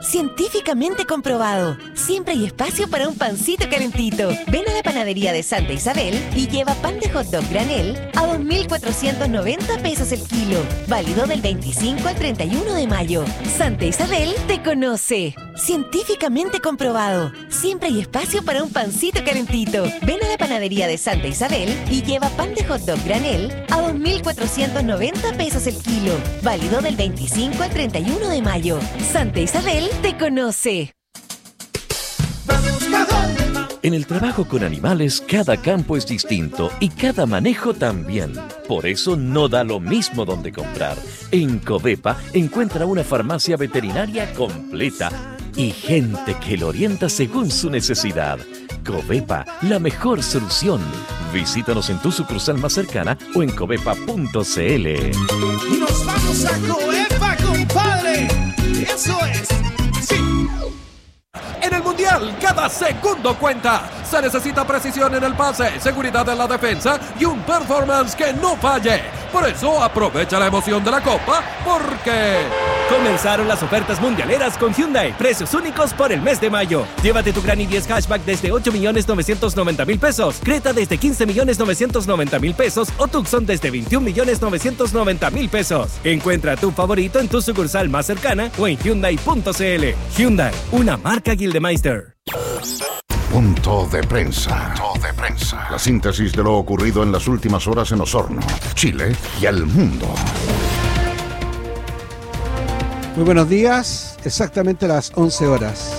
científicamente comprobado. Siempre hay espacio para un pancito calentito. Ven a la panadería de Santa Isabel y lleva pan de hot dog granel a 2.490 pesos el kilo. Válido del 25 al 31 de mayo. Santa Isabel te conoce. Científicamente comprobado. Siempre hay espacio para un pancito calentito. Ven a la panadería de Santa Isabel y lleva pan de hot dog granel a 2.490 pesos el kilo. Válido del 25 al 31 de mayo. Santa Isabel te conoce. En el trabajo con animales, cada campo es distinto y cada manejo también. Por eso no da lo mismo donde comprar. En Covepa encuentra una farmacia veterinaria completa y gente que lo orienta según su necesidad. Covepa, la mejor solución. Visítanos en tu sucursal más cercana o en covepa.cl. Y nos vamos a Covepa, compadre. Eso es. Sí. En el Mundial, cada segundo cuenta. Se necesita precisión en el pase, seguridad en la defensa y un performance que no falle. Por eso, aprovecha la emoción de la Copa, porque... Comenzaron las ofertas mundialeras con Hyundai. Precios únicos por el mes de mayo. Llévate tu Gran i10 Hatchback desde 8.990.000 pesos. Creta desde 15.990.000 pesos. O Tucson desde 21.990.000 pesos. Encuentra tu favorito en tu sucursal más cercana o en Hyundai.cl. Hyundai, una marca Gildemeister. Punto de prensa. La síntesis de lo ocurrido en las últimas horas en Osorno, Chile y el mundo. Muy buenos días, exactamente las 11 horas.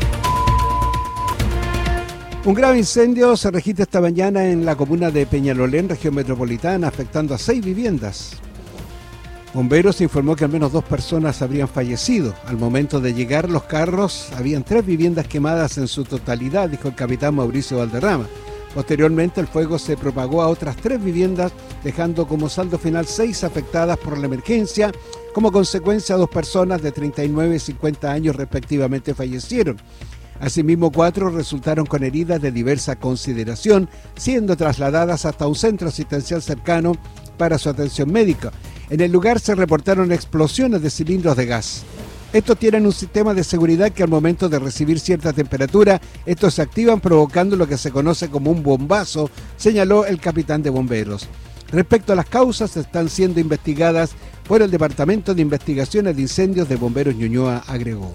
Un grave incendio se registra esta mañana en la comuna de Peñalolén, región metropolitana, afectando a 6 viviendas. Bomberos informó que al menos 2 personas habrían fallecido. Al momento de llegar los carros, habían 3 viviendas quemadas en su totalidad, dijo el capitán Mauricio Valderrama. Posteriormente, el fuego se propagó a otras 3 viviendas, dejando como saldo final 6 afectadas por la emergencia. Como consecuencia, 2 personas de 39 y 50 años respectivamente fallecieron. Asimismo, 4 resultaron con heridas de diversa consideración, siendo trasladadas hasta un centro asistencial cercano para su atención médica. En el lugar se reportaron explosiones de cilindros de gas. Estos tienen un sistema de seguridad que al momento de recibir cierta temperatura, estos se activan provocando lo que se conoce como un bombazo, señaló el capitán de bomberos. Respecto a las causas, están siendo investigadas por el Departamento de Investigaciones de Incendios de Bomberos Ñuñoa, agregó.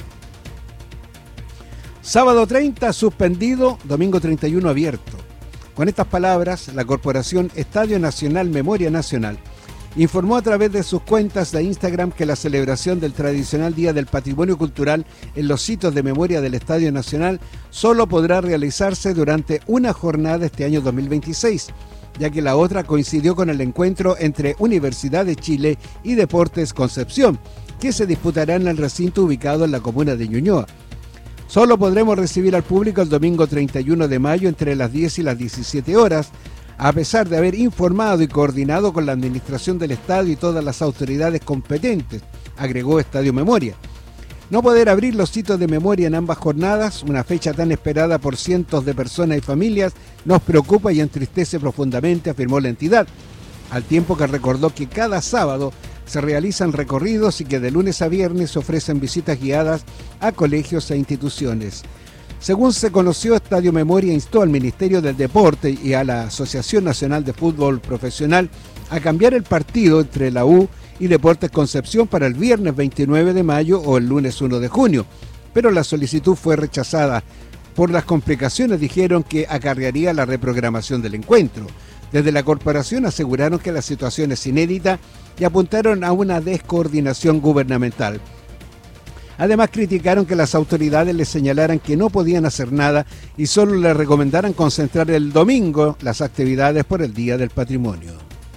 Sábado 30 suspendido, domingo 31 abierto. Con estas palabras, la Corporación Estadio Nacional Memoria Nacional informó a través de sus cuentas de Instagram que la celebración del tradicional Día del Patrimonio Cultural en los sitios de memoria del Estadio Nacional solo podrá realizarse durante una jornada este año 2026, ya que la otra coincidió con el encuentro entre Universidad de Chile y Deportes Concepción, que se disputará en el recinto ubicado en la comuna de Ñuñoa. Solo podremos recibir al público el domingo 31 de mayo entre las 10 y las 17 horas, a pesar de haber informado y coordinado con la administración del estadio y todas las autoridades competentes, agregó Estadio Memoria. No poder abrir los sitios de memoria en ambas jornadas, una fecha tan esperada por cientos de personas y familias, nos preocupa y entristece profundamente, afirmó la entidad, al tiempo que recordó que cada sábado se realizan recorridos y que de lunes a viernes se ofrecen visitas guiadas a colegios e instituciones. Según se conoció, Estadio Memoria instó al Ministerio del Deporte y a la Asociación Nacional de Fútbol Profesional a cambiar el partido entre la U y Deportes Concepción para el viernes 29 de mayo o el lunes 1 de junio, pero la solicitud fue rechazada. Por las complicaciones dijeron que acarrearía la reprogramación del encuentro. Desde la corporación aseguraron que la situación es inédita y apuntaron a una descoordinación gubernamental. Además, criticaron que las autoridades les señalaran que no podían hacer nada y solo les recomendaran concentrar el domingo las actividades por el Día del Patrimonio.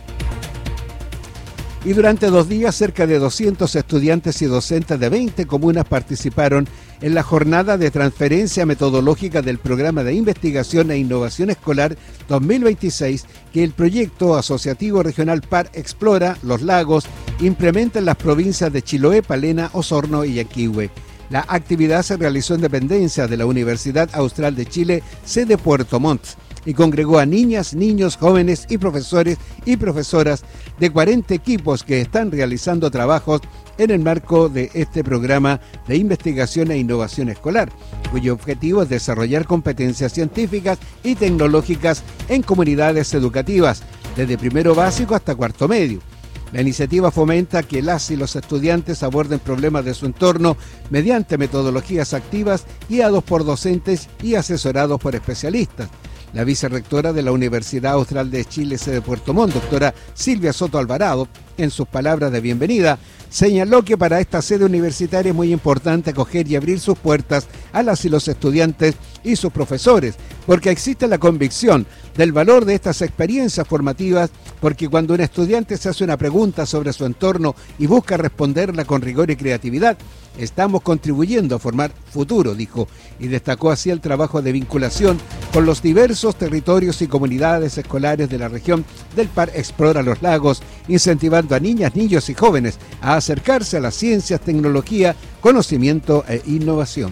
Y durante 2 días, cerca de 200 estudiantes y docentes de 20 comunas participaron en la jornada de transferencia metodológica del Programa de Investigación e Innovación Escolar 2026 que el proyecto asociativo regional PAR Explora los Lagos implementa en las provincias de Chiloé, Palena, Osorno y Yanquihue. La actividad se realizó en dependencia de la Universidad Austral de Chile, sede Puerto Montt. y congregó a niñas, niños, jóvenes y profesores y profesoras de 40 equipos que están realizando trabajos en el marco de este programa de investigación e innovación escolar, cuyo objetivo es desarrollar competencias científicas y tecnológicas en comunidades educativas, desde primero básico hasta cuarto medio. La iniciativa fomenta que las y los estudiantes aborden problemas de su entorno mediante metodologías activas guiados por docentes y asesorados por especialistas. La vicerrectora de la Universidad Austral de Chile, sede Puerto Montt, doctora Silvia Soto Alvarado, en sus palabras de bienvenida, señaló que para esta sede universitaria es muy importante acoger y abrir sus puertas a las y los estudiantes y sus profesores, porque existe la convicción del valor de estas experiencias formativas, porque cuando un estudiante se hace una pregunta sobre su entorno y busca responderla con rigor y creatividad, estamos contribuyendo a formar futuro, dijo, y destacó así el trabajo de vinculación con los diversos territorios y comunidades escolares de la región del Par Explora los Lagos, incentivando a niñas, niños y jóvenes a acercarse a las ciencias, tecnología, conocimiento e innovación.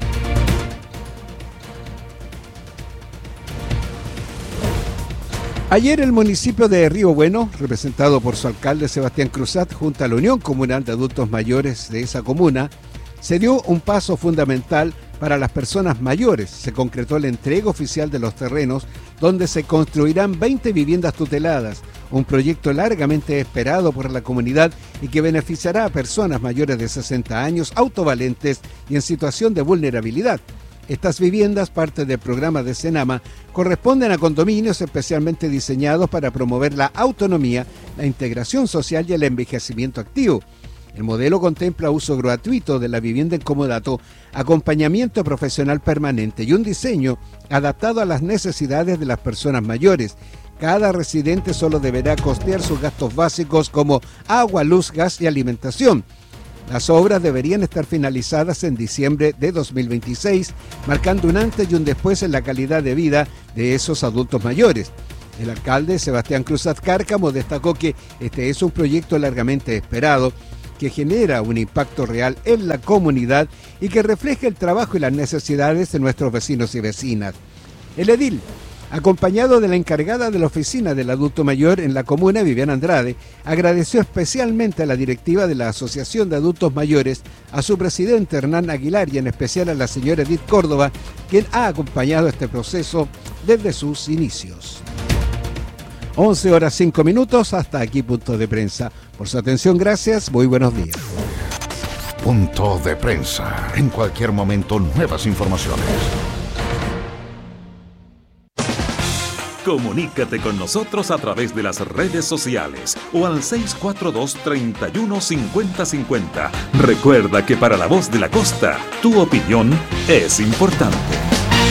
Ayer el municipio de Río Bueno, representado por su alcalde Sebastián Cruzat, junto a la Unión Comunal de Adultos Mayores de esa comuna, se dio un paso fundamental para las personas mayores. Se concretó la entrega oficial de los terrenos, donde se construirán 20 viviendas tuteladas, un proyecto largamente esperado por la comunidad y que beneficiará a personas mayores de 60 años, autovalentes y en situación de vulnerabilidad. Estas viviendas, parte del programa de Senama, corresponden a condominios especialmente diseñados para promover la autonomía, la integración social y el envejecimiento activo. El modelo contempla uso gratuito de la vivienda en comodato, acompañamiento profesional permanente y un diseño adaptado a las necesidades de las personas mayores. Cada residente solo deberá costear sus gastos básicos como agua, luz, gas y alimentación. Las obras deberían estar finalizadas en diciembre de 2026, marcando un antes y un después en la calidad de vida de esos adultos mayores. El alcalde Sebastián Cruzat Cárcamo destacó que este es un proyecto largamente esperado, que genera un impacto real en la comunidad y que refleja el trabajo y las necesidades de nuestros vecinos y vecinas. El edil, acompañado de la encargada de la oficina del adulto mayor en la comuna, Viviana Andrade, agradeció especialmente a la directiva de la Asociación de Adultos Mayores, a su presidente Hernán Aguilar y en especial a la señora Edith Córdoba, quien ha acompañado este proceso desde sus inicios. 11:05, hasta aquí Punto de Prensa. Por su atención, gracias, muy buenos días. Punto de Prensa. En cualquier momento, nuevas informaciones. Comunícate con nosotros a través de las redes sociales o al 642-315050. Recuerda que para La Voz de la Costa, tu opinión es importante.